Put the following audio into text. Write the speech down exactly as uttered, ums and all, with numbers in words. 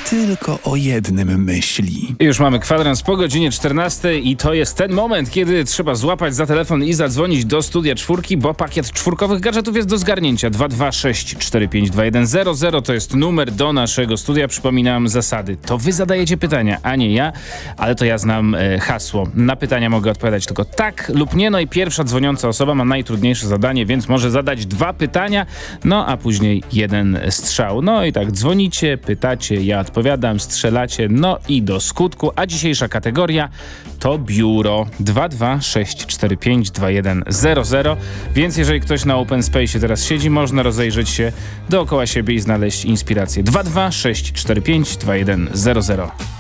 tylko o jednym myśli. Już mamy kwadrans po godzinie czternastej i to jest ten moment, kiedy trzeba złapać za telefon i zadzwonić do Studia Czwórki, bo pakiet czwórkowych gadżetów jest do zgarnięcia. dwa dwa sześć cztery pięć dwa jeden zero zero to jest numer do naszego studia. Przypominam zasady. To wy zadajecie pytania, a nie ja, ale to ja znam e, hasło. Na pytania mogę odpowiadać tylko tak lub nie. No i pierwsza dzwoniąca osoba ma najtrudniejsze zadanie, więc może zadać dwa pytania, no a później jeden strzał. No i tak dzwonicie, pytacie, ja odpowiadam, strzelacie, no i do skutku. A dzisiejsza kategoria to biuro. dwa dwa sześć cztery pięć dwa jeden zero zero, więc jeżeli ktoś na Open Space teraz siedzi, można rozejrzeć się dookoła siebie i znaleźć inspirację. dwa dwa sześć cztery pięć dwa jeden zero zero.